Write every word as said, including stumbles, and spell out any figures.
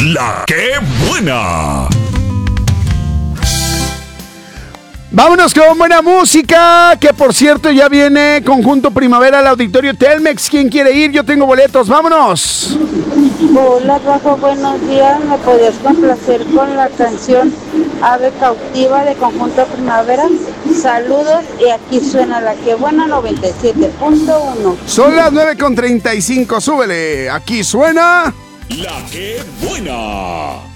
La que buena. Vámonos con buena música, que por cierto ya viene Conjunto Primavera al Auditorio Telmex. ¿Quién quiere ir? Yo tengo boletos, vámonos. Hola Rafa, buenos días. ¿Me podías complacer con la canción Ave Cautiva de Conjunto Primavera? Saludos, y aquí suena La que buena noventa y siete punto uno. Son las nueve con treinta y cinco, súbele. Aquí suena La que buena.